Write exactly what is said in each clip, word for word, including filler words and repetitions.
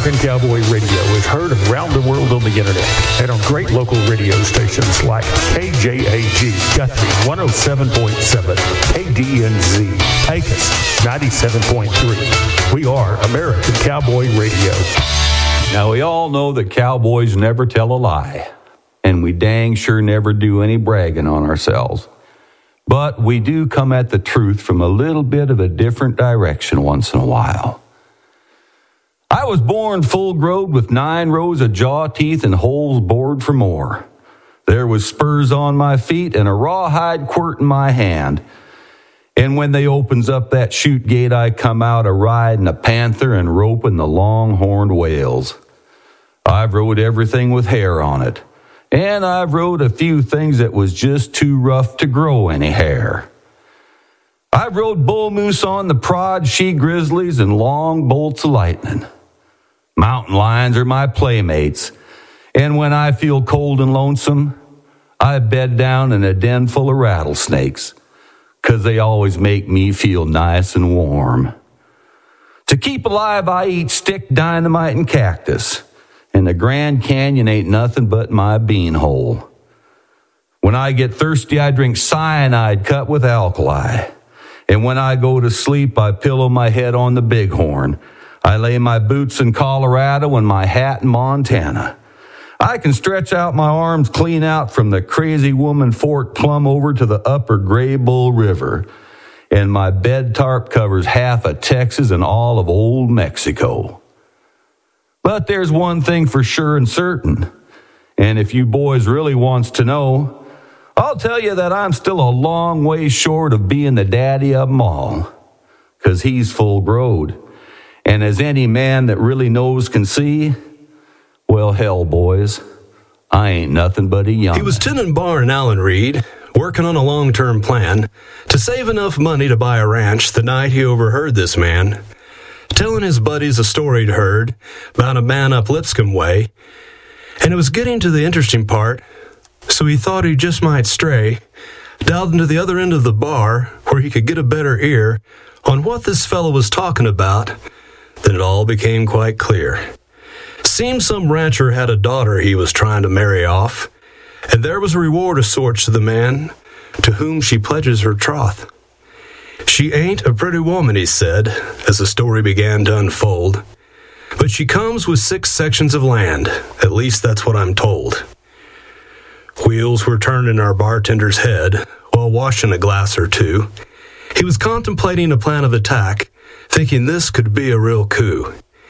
American Cowboy Radio is heard around the world on the internet and on great local radio stations like K J A G Guthrie one oh seven point seven, K D N Z Pecos ninety-seven point three. We are American Cowboy Radio. Now, we all know that cowboys never tell a lie, and we dang sure never do any bragging on ourselves. But we do come at the truth from a little bit of a different direction once in a while. I was born full-growed with nine rows of jaw teeth and holes bored for more. There was spurs on my feet and a rawhide quirt in my hand. And when they opens up that chute gate, I come out a-riding a panther and roping the long-horned whales. I've rode everything with hair on it. And I've rode a few things that was just too rough to grow any hair. I've rode bull moose on the prod, she grizzlies, and long bolts of lightning. Mountain lions are my playmates, and when I feel cold and lonesome, I bed down in a den full of rattlesnakes, 'cause they always make me feel nice and warm. To keep alive, I eat stick, dynamite, and cactus, and the Grand Canyon ain't nothing but my beanhole. When I get thirsty, I drink cyanide cut with alkali, and when I go to sleep, I pillow my head on the Bighorn. I lay my boots in Colorado and my hat in Montana. I can stretch out my arms clean out from the Crazy Woman Fork plumb over to the upper Gray Bull River. And my bed tarp covers half of Texas and all of old Mexico. But there's one thing for sure and certain. And if you boys really wants to know, I'll tell you that I'm still a long way short of being the daddy of 'em all. 'Cause he's full-growed. And as any man that really knows can see, well, hell, boys, I ain't nothing but a young. He was tending bar in Allen Reed, working on a long-term plan to save enough money to buy a ranch the night he overheard this man telling his buddies a story he'd heard about a man up Lipscomb way, and it was getting to the interesting part, so he thought he just might stray, dialed into the other end of the bar where he could get a better ear on what this fellow was talking about. Then it all became quite clear. Seemed some rancher had a daughter he was trying to marry off, and there was a reward of sorts to the man to whom she pledges her troth. She ain't a pretty woman, he said, as the story began to unfold, but she comes with six sections of land, at least that's what I'm told. Wheels were turning in our bartender's head while washing a glass or two. He was contemplating a plan of attack, thinking this could be a real coup.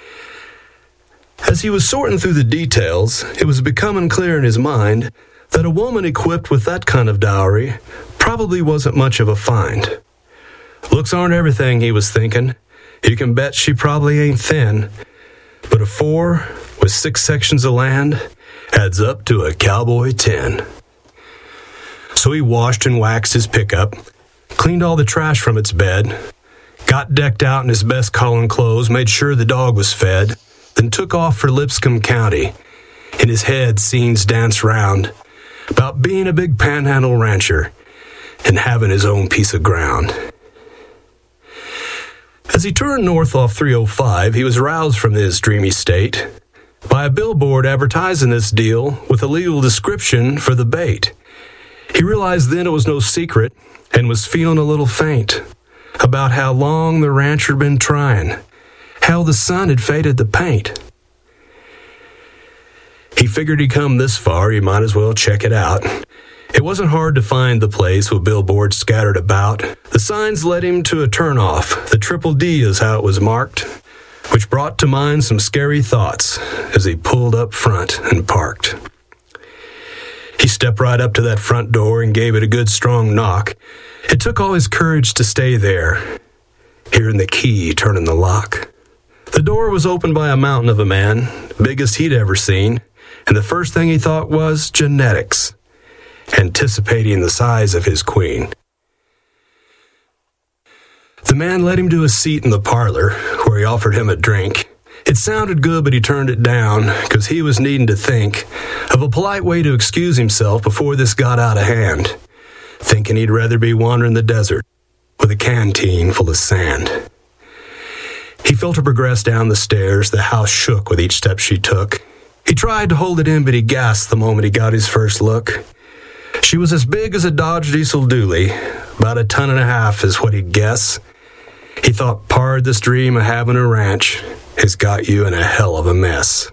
As he was sorting through the details, it was becoming clear in his mind that a woman equipped with that kind of dowry probably wasn't much of a find. Looks aren't everything, he was thinking. You can bet she probably ain't thin. But a four with six sections of land adds up to a cowboy ten. So he washed and waxed his pickup, cleaned all the trash from its bed, got decked out in his best calling clothes, made sure the dog was fed, then took off for Lipscomb County. In his head, scenes danced round about being a big panhandle rancher and having his own piece of ground. As he turned north off three oh five, he was roused from his dreamy state by a billboard advertising this deal with a legal description for the bait. He realized then it was no secret and was feeling a little faint about how long the rancher had been trying, how the sun had faded the paint. He figured he'd come this far, he might as well check it out. It wasn't hard to find the place with billboards scattered about. The signs led him to a turnoff. The Triple D is how it was marked, which brought to mind some scary thoughts as he pulled up front and parked. He stepped right up to that front door and gave it a good strong knock. It took all his courage to stay there, hearing the key turn in the lock. The door was opened by a mountain of a man, biggest he'd ever seen, and the first thing he thought was genetics, anticipating the size of his queen. The man led him to a seat in the parlor, where he offered him a drink. It sounded good, but he turned it down, because he was needing to think of a polite way to excuse himself before this got out of hand, thinking he'd rather be wandering the desert with a canteen full of sand. He felt her progress down the stairs. The house shook with each step she took. He tried to hold it in, but he gasped the moment he got his first look. She was as big as a Dodge Diesel dually, about a ton and a half is what he'd guess. He thought, pard, this dream of having a ranch has got you in a hell of a mess.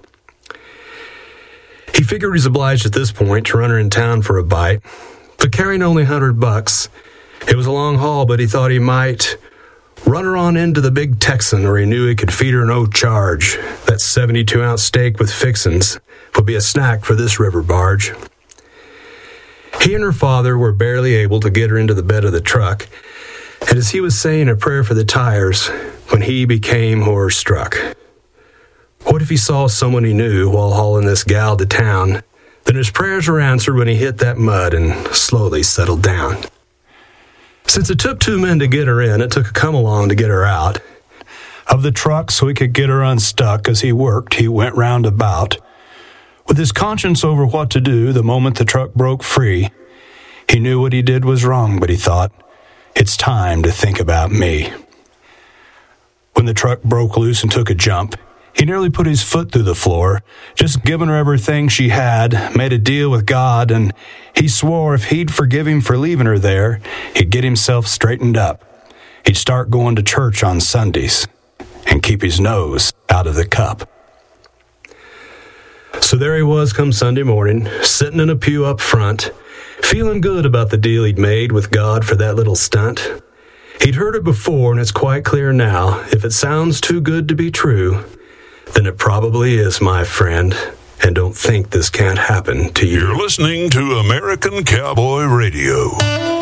He figured he was obliged at this point to run her in town for a bite, but carrying only a hundred bucks, it was a long haul, but he thought he might run her on into the Big Texan, where he knew he could feed her no charge. That seventy-two ounce steak with fixins would be a snack for this river barge. He and her father were barely able to get her into the bed of the truck, and as he was saying a prayer for the tires, when he became horror-struck. What if he saw someone he knew while hauling this gal to town? Then his prayers were answered when he hit that mud and slowly settled down. Since it took two men to get her in, it took a come-along to get her out of the truck so he could get her unstuck. As he worked, he went round about. With his conscience over what to do the moment the truck broke free, he knew what he did was wrong, but he thought, it's time to think about me. When the truck broke loose and took a jump, he nearly put his foot through the floor, just giving her everything she had, made a deal with God, and he swore if he'd forgive him for leaving her there, he'd get himself straightened up. He'd start going to church on Sundays and keep his nose out of the cup. So there he was come Sunday morning, sitting in a pew up front, feeling good about the deal he'd made with God for that little stunt. He'd heard it before, and it's quite clear now, if it sounds too good to be true, then it probably is, my friend, and don't think this can't happen to you. You're listening to American Cowboy Radio.